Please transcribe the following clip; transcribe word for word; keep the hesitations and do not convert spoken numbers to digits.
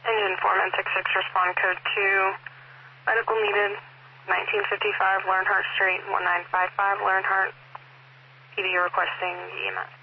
Engine four nine six six, respond code two. Medical needed, nineteen fifty-five Learnhardt Street, one nine five five Learnhardt. P D requesting E M S.